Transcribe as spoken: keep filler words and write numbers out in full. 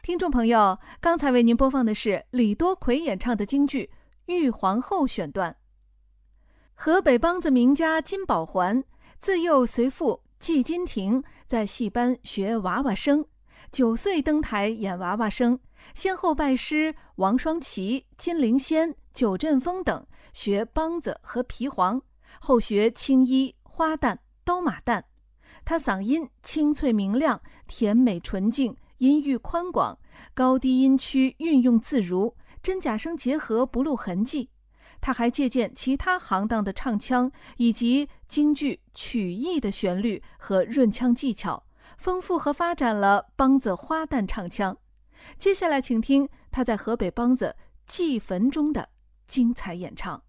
听众朋友，刚才为您播放的是李多奎演唱的京剧《玉皇后》选段。河北梆子名家金宝环自幼随父季金亭在戏班学娃娃声，九岁登台演娃娃声，先后拜师王双奇、金灵仙、九阵风等学梆子和皮黄，后学青衣、花旦、刀马旦。他嗓音清脆明亮，甜美纯净，音域宽广，高低音区运用自如，真假声结合不露痕迹。他还借鉴其他行当的唱腔以及京剧曲艺的旋律和润腔技巧，丰富和发展了梆子花旦唱腔。接下来请听他在河北梆子祭坟中的精彩演唱。